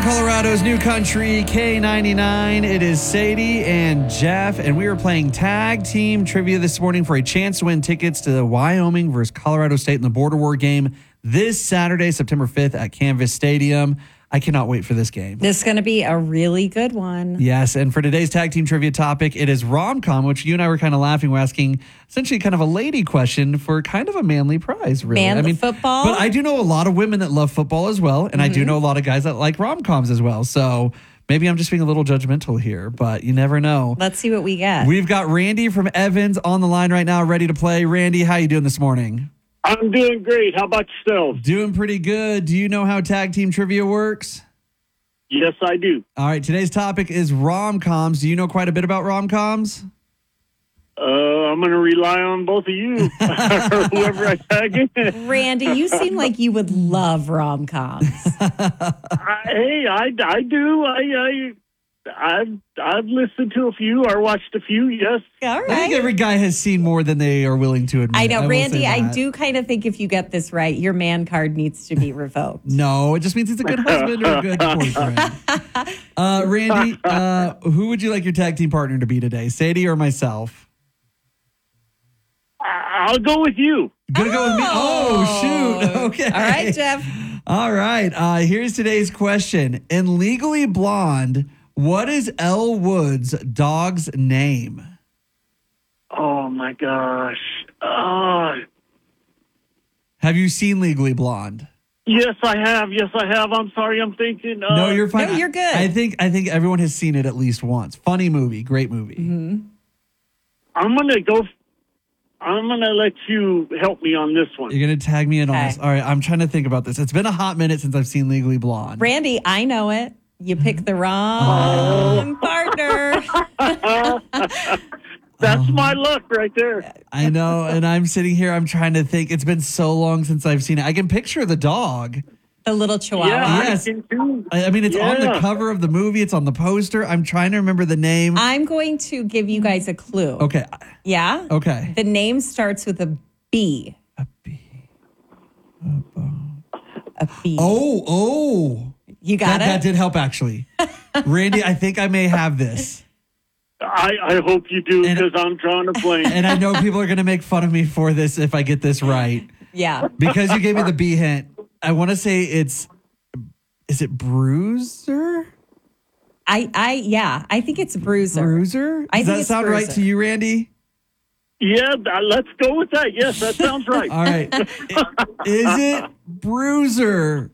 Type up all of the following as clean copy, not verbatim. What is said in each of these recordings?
Colorado's new country, K99. It is Sadie and Jeff, and we are playing tag team trivia this morning for a chance to win tickets to the Wyoming versus Colorado State in the Border War game this Saturday, September 5th at Canvas Stadium. I cannot wait for this game. This is going to be a really good one. Yes, and for today's tag team trivia topic, it is rom-com, which you and I were kind of laughing. We're asking essentially kind of a lady question for kind of a manly prize, really. Football? But I do know a lot of women that love football as well, and I do know a lot of guys that like rom-coms as well. So maybe I'm just being a little judgmental here, but you never know. Let's see what we get. We've got Randy from Evans on the line right now, ready to play. Randy, how you doing this morning? I'm doing great. How about yourself? Doing pretty good. Do you know how tag team trivia works? Yes, I do. All right, today's topic is rom-coms. Do you know quite a bit about rom-coms? I'm going to rely on both of you or whoever I tag in. Randy, you seem like you would love rom-coms. Hey, I do. I've listened to a few or watched a few, yes. All right. I think every guy has seen more than they are willing to admit. I know, will Randy, say I that. do kind of think if you get this right, your man card needs to be revoked. No, it just means he's a good husband or a good boyfriend. Randy, who would you like your tag team partner to be today, Sadie or myself? I'll go with you. Gonna go with me? Oh, shoot. Okay. All right, Jeff. All right. Here's today's question. In Legally Blonde, what is Elle Wood's dog's name? Oh, my gosh. Have you seen Legally Blonde? Yes, I have. I'm sorry. I'm thinking. No, you're fine. No, you're good. I think everyone has seen it at least once. Funny movie. Great movie. Mm-hmm. I'm going to let you help me on this one. You're going to tag me in on Okay. this. All right. I'm trying to think about this. It's been a hot minute since I've seen Legally Blonde. Randy, I know it. You picked the wrong partner. That's my luck right there. I know. And I'm sitting here. I'm trying to think. It's been so long since I've seen it. I can picture the dog. The little chihuahua. Yeah, Yes. I can too. I mean, it's on the Yeah. cover of the movie. It's on the poster. I'm trying to remember the name. I'm going to give you guys a clue. Okay. Yeah? Okay. The name starts with a B. A bee. A B. Oh. You got That it? did help, actually. Randy, I think I may have this. I hope you do And- because I'm drawing a blank. And I know people are going to make fun of me for this if I get this right. Yeah. Because you gave me the B hint. I want to say is it Bruiser? I think it's Bruiser. Bruiser? I Does think that it's sound right Bruiser. to you, Randy? Yeah, let's go with that. Yes, that sounds right. All right. Is it Bruiser?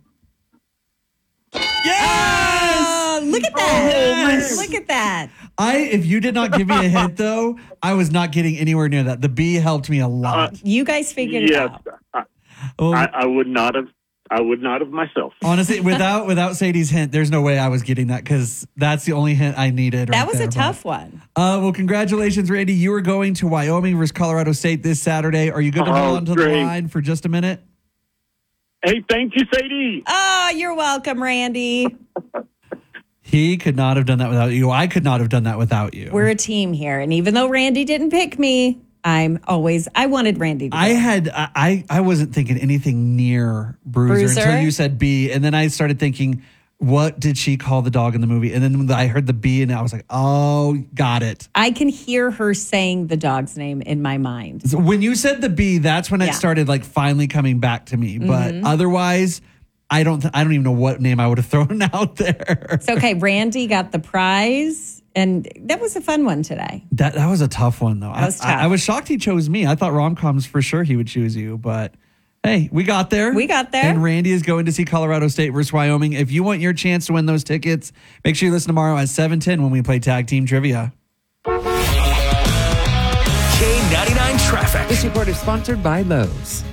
Yes! Look at that. Yes! Look at that. If you did not give me a hint, though, I was not getting anywhere near that. The B helped me a lot. You guys figured it Yes, out. Oh, I would not have. I would not have myself. honestly, without Sadie's hint, there's no way I was getting that because that's the only hint I needed. That right was there, a tough one. Well, congratulations, Randy. You are going to Wyoming versus Colorado State this Saturday. Are you good to hold on to the great. line for just a minute? Hey, thank you, Sadie. Oh, you're welcome, Randy. He could not have done that without you. I could not have done that without you. We're a team here. And even though Randy didn't pick me, I wanted Randy to I wasn't thinking anything near Bruiser until you said B. And then I started thinking, what did she call the dog in the movie? And then I heard the B and I was like, oh, got it. I can hear her saying the dog's name in my mind. So when you said the B, that's when it Yeah. started like finally coming back to me. But otherwise, I don't even know what name I would have thrown out there. It's okay. Randy got the prize. And that was a fun one today. That was a tough one, though. That was tough. I was shocked he chose me. I thought rom-coms for sure he would choose you, but hey, we got there. We got there. And Randy is going to see Colorado State versus Wyoming. If you want your chance to win those tickets, make sure you listen tomorrow at 7:10 when we play Tag Team Trivia. K99 Traffic. This report is sponsored by Lowe's.